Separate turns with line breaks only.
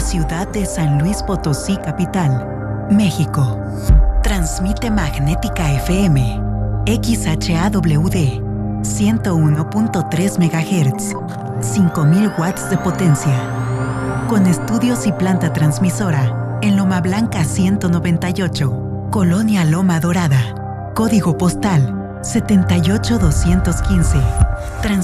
ciudad de San Luis Potosí, capital, México. Transmite Magnética FM, XHAWD, 101.3 MHz, 5000 watts de potencia. Con estudios y planta transmisora en Loma Blanca 198, Colonia Loma Dorada. Código postal 78215.